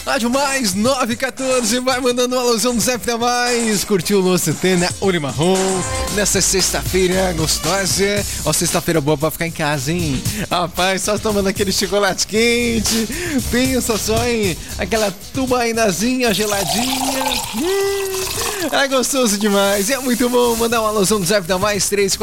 Rádio Mais 914, vai mandando uma alusão do Zé da Mais. Curtiu o nosso Tena Olho Marrom nessa sexta-feira gostosa. Ó, sexta-feira boa pra ficar em casa, hein? Rapaz, só tomando aquele chocolate quente. Pensa só, hein? Aquela tubainazinha geladinha. É gostoso demais, é muito bom. Mandar uma alusão do Zé da Mais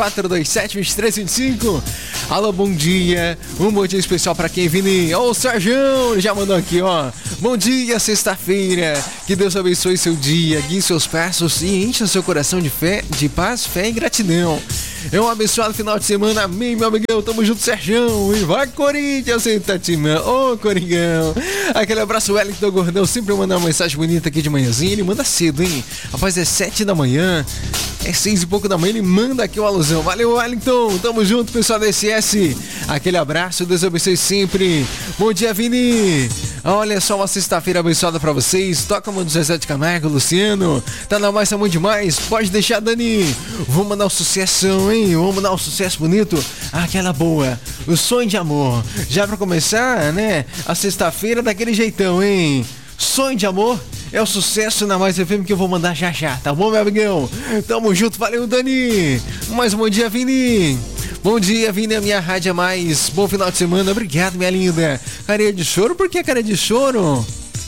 3427-2325. Alô, bom dia. Um bom dia especial pra quem, Vini? Ó, o Sérgio já mandou aqui, ó. Bom dia, sexta-feira. Que Deus abençoe seu dia, guie seus passos e encha seu coração de fé, de paz, fé e gratidão. É um abençoado final de semana. Amém, meu amigão. Tamo junto, Sérgio. E vai, Corinthians, eita, timão. Ô, Coringão. Aquele abraço, Wellington Gordão. Sempre manda uma mensagem bonita aqui de manhãzinha. Ele manda cedo, hein? Rapaz, é 7 da manhã. É 6 e pouco da manhã. Ele manda aqui uma alusão. Valeu, Wellington. Tamo junto, pessoal da SS. Aquele abraço. Deus abençoe sempre. Bom dia, Vini. Olha só, uma sexta-feira abençoada pra vocês. Toca o Zezé de Camargo, Luciano. Tá na mais, tá muito demais. Pode deixar, Dani. Vamos mandar um sucesso, hein? Vamos mandar um sucesso bonito. Aquela boa. O sonho de amor. Já pra começar, né? A sexta-feira daquele jeitão, hein? Sonho de amor é o sucesso na Mais FM que eu vou mandar já já, tá bom, meu amigão? Tamo junto, valeu, Dani. Mais um bom dia, Vini. Bom dia, Vini, a minha rádio é mais. Bom final de semana, obrigado, minha linda. Carinha de choro, por que cara de choro?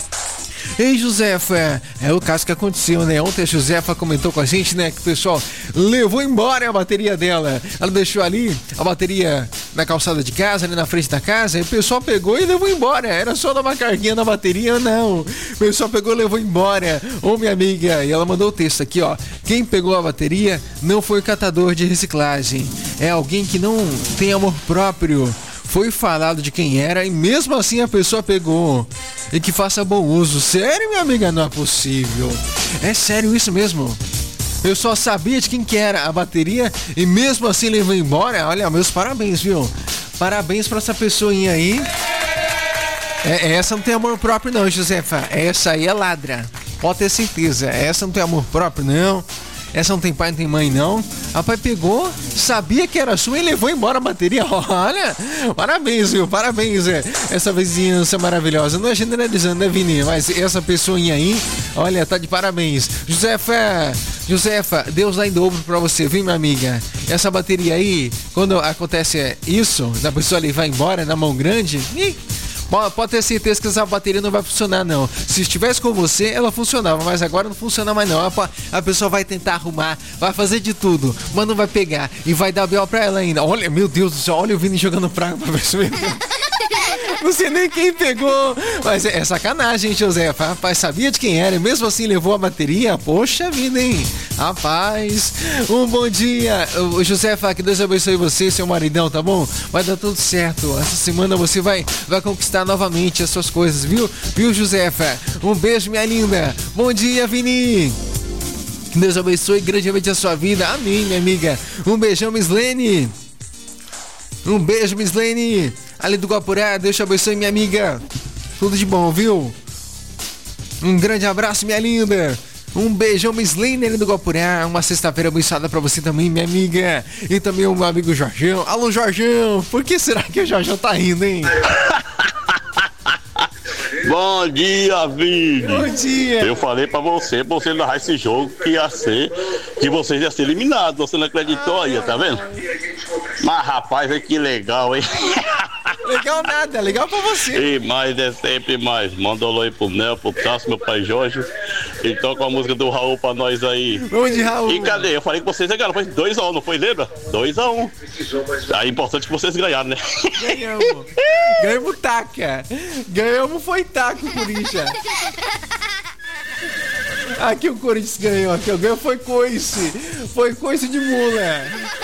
Ei, Josefa, é o caso que aconteceu, né? Ontem a Josefa comentou com a gente, né? Que o pessoal levou embora a bateria dela. Ela deixou ali a bateria na calçada de casa, ali na frente da casa, e o pessoal pegou e levou embora. Era só dar uma carguinha na bateria, não. O pessoal pegou e levou embora. Ô, minha amiga, e ela mandou o texto aqui, ó. Quem pegou a bateria não foi catador de reciclagem. É alguém que não tem amor próprio. Foi falado de quem era e mesmo assim a pessoa pegou. E que faça bom uso. Sério, minha amiga? Não é possível. É sério isso mesmo? Eu só sabia de quem que era a bateria e mesmo assim levou embora. Olha, meus parabéns, viu? Parabéns pra essa pessoinha aí. Essa não tem amor próprio não, Josefa. Essa aí é ladra. Pode ter certeza. Essa não tem amor próprio não. Essa não tem pai, não tem mãe, não. Rapaz, pegou, sabia que era sua e levou embora a bateria. Olha, parabéns, viu? Parabéns, essa vizinhança maravilhosa. Não é generalizando, né, Vini? Mas essa pessoinha aí, olha, tá de parabéns. Josefa, Deus dá em dobro pra você, viu, minha amiga? Essa bateria aí, quando acontece isso, da pessoa levar embora na mão grande, pode ter certeza que essa bateria não vai funcionar, não. Se estivesse com você, ela funcionava, mas agora não funciona mais, não. A pessoa vai tentar arrumar, vai fazer de tudo, mas não vai pegar e vai dar B.O. pra ela ainda. Olha, meu Deus do céu, olha o Vini jogando praga pra pessoa. Não sei nem quem pegou, mas é sacanagem, hein, Josefa? Rapaz, sabia de quem era e mesmo assim levou a bateria? Poxa vida, hein? Rapaz, um bom dia. Josefa, que Deus abençoe você, seu maridão, tá bom? Vai dar tudo certo. Essa semana você vai conquistar novamente as suas coisas, viu? Viu, Josefa? Um beijo, minha linda. Bom dia, Vini. Que Deus abençoe grandemente a sua vida. Amém, minha amiga. Um beijão, Mislene. Um beijo, Mislene. Ali do Guapurá, Deus te abençoe, minha amiga. Tudo de bom, viu? Um grande abraço, minha linda. Um beijão, Mislene, ali do Guapurá. Uma sexta-feira abençoada pra você também, minha amiga. E também o meu amigo Jorjão. Alô, Jorjão. Por que será que o Jorjão tá rindo, hein? Bom dia, Vini. Bom dia. Eu falei pra você narrar esse jogo que vocês iam ser eliminados. Você não acreditou aí, tá vendo? Mas, rapaz, que legal, hein? Legal nada, legal pra você. E mais é sempre mais. Manda um alô aí pro Nel, pro Cássio, meu pai Jorge. E toca a música do Raul pra nós aí. Vamos de Raul. E cadê? Eu falei que vocês ganharam. Foi 2-1, não foi, lembra? 2-1. É importante que vocês ganharam, né? Ganhamos. Ganhamos taca. Ganhamos foi taca, Corinthians. Aqui o Corinthians ganhou. Aqui o ganho foi coice. Foi coice de mula.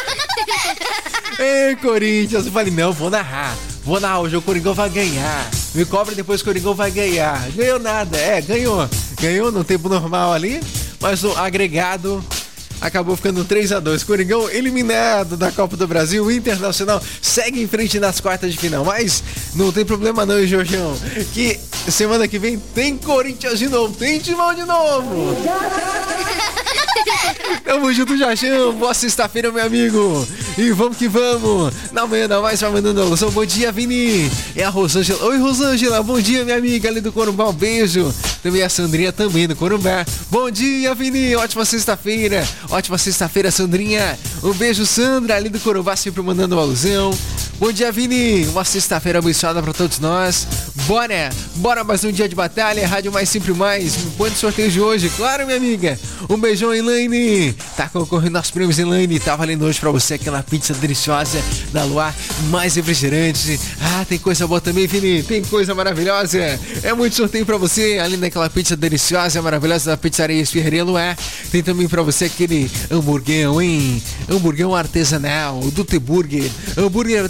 Ei, Corinthians. Eu falei, não, vou narrar hoje, o Coringão vai ganhar. Me cobra depois, o Coringão vai ganhar. Ganhou nada, ganhou. Ganhou no tempo normal ali, mas o agregado acabou ficando 3-2. Coringão eliminado da Copa do Brasil. O Internacional segue em frente nas quartas de final. Mas não tem problema não, Jorjão. Que semana que vem tem Corinthians de novo. Tem Timão de novo. Tamo junto, Jorjão. Boa sexta-feira, meu amigo. E vamos que vamos. Na manhã da mais, vai mandando alusão. Bom dia, Vini. É a Rosângela. Oi, Rosângela. Bom dia, minha amiga ali do Corumbá. Um beijo. Também a Sandrinha, também do Corumbá. Bom dia, Vini. Ótima sexta-feira. Ótima sexta-feira, Sandrinha. Um beijo, Sandra, ali do Corumbá, sempre mandando uma alusão. Bom dia, Vini. Uma sexta-feira abençoada pra todos nós. Bora mais um dia de batalha. Rádio Mais Sempre Mais. Põe no sorteio de hoje, claro, minha amiga. Um beijão, Elaine. Tá concorrendo aos prêmios, Elaine. Tá valendo hoje pra você aquela pizza deliciosa da Luar, mais refrigerante. Ah, tem coisa boa também, Vini. Tem coisa maravilhosa. É muito sorteio pra você. Além daquela pizza deliciosa, maravilhosa da Pizzaria Esfirreria Luar. Tem também pra você aquele hamburguão, hein? Hamburgão artesanal do T-Burger. Hambúrguer